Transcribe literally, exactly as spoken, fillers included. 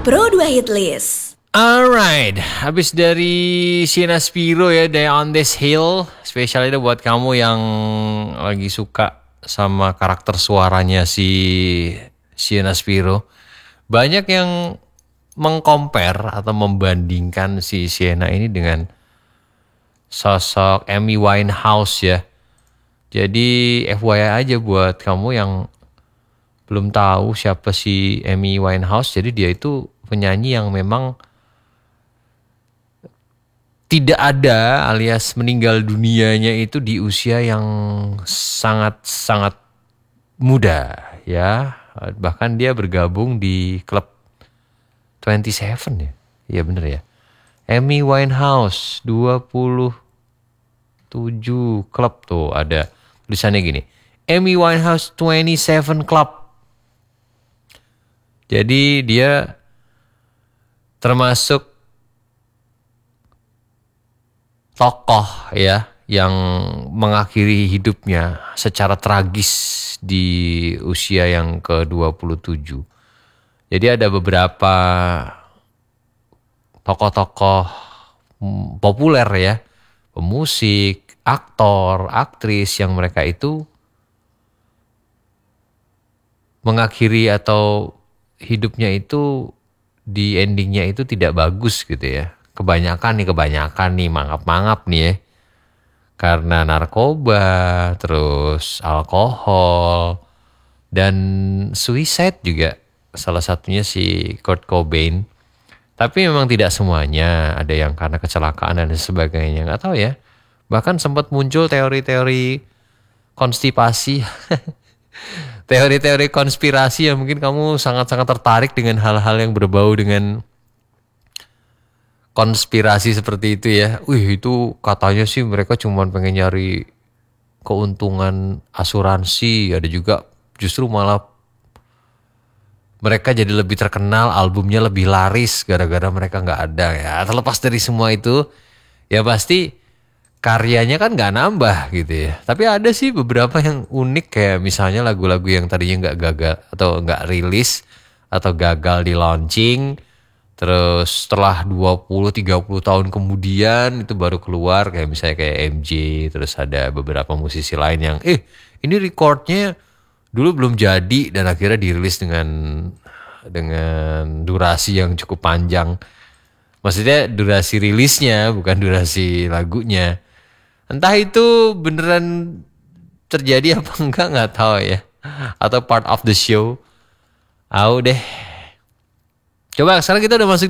Pro dua Hit List. Alright, habis dari Sienna Spiro ya, Die on This Hill. Spesial itu buat kamu yang lagi suka sama karakter suaranya si Sienna Spiro. Banyak yang mengcompare atau membandingkan si Sienna ini dengan sosok Amy Winehouse ya. Jadi F Y I aja buat kamu yang belum tahu siapa si Amy Winehouse. Jadi dia itu penyanyi yang memang tidak ada alias meninggal dunianya itu di usia yang sangat-sangat muda ya. Bahkan dia bergabung di klub dua puluh tujuh ya. Iya bener ya. Amy Winehouse dua puluh tujuh klub tuh ada tulisannya gini. Amy Winehouse dua puluh tujuh Club. Jadi dia termasuk tokoh ya yang mengakhiri hidupnya secara tragis di usia yang ke dua puluh tujuh. Jadi ada beberapa tokoh-tokoh populer ya, pemusik, aktor, aktris yang mereka itu mengakhiri atau hidupnya itu di endingnya itu tidak bagus gitu ya. Kebanyakan nih, kebanyakan nih, mangap-mangap nih ya. Karena narkoba, terus alkohol, dan suicide juga. Salah satunya si Kurt Cobain. Tapi memang tidak semuanya. Ada yang karena kecelakaan dan sebagainya. Nggak tahu ya. Bahkan sempat muncul teori-teori konstipasi. Teori-teori konspirasi yang mungkin kamu sangat-sangat tertarik dengan hal-hal yang berbau dengan konspirasi seperti itu ya. Wih, itu katanya sih mereka cuma pengen nyari keuntungan asuransi. Ada juga justru malah mereka jadi lebih terkenal, albumnya lebih laris gara-gara mereka nggak ada ya. Terlepas dari semua itu, ya pasti karyanya kan nggak nambah gitu ya. Tapi ada sih beberapa yang unik kayak misalnya lagu-lagu yang tadinya nggak gagal atau nggak rilis atau gagal di launching. Terus setelah dua puluh tiga puluh tahun kemudian itu baru keluar kayak misalnya kayak M J. Terus ada beberapa musisi lain yang eh ini recordnya dulu belum jadi dan akhirnya dirilis dengan dengan durasi yang cukup panjang. Maksudnya durasi rilisnya bukan durasi lagunya. Entah itu beneran terjadi apa enggak nggak tahu ya. Atau part of the show. Au deh. Coba sekarang kita udah masuk